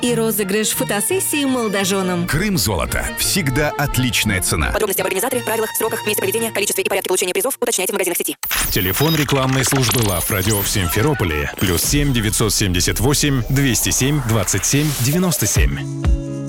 и розыгрыш фотосессии молодоженам. Крым золото. Всегда отличная цена. Подробности об организаторе, правилах, сроках, месте проведения, количестве и порядке получения призов уточняйте в магазинах сети. Телефон рекламной службы ЛАФ Радио в Симферополе +7 978 207 27 97.